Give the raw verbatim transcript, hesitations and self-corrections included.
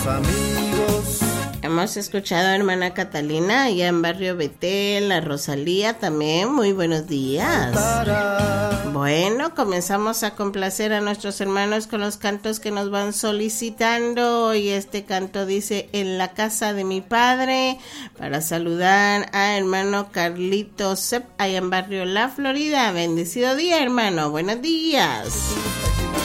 amigos. Hemos escuchado a hermana Catalina allá en Barrio Betel, a Rosalía también, muy buenos días. Bueno, comenzamos a complacer a nuestros hermanos con los cantos que nos van solicitando. Y este canto dice: en la casa de mi padre, para saludar a hermano Carlito Sepp allá en Barrio La Florida. Bendecido día, hermano, buenos días.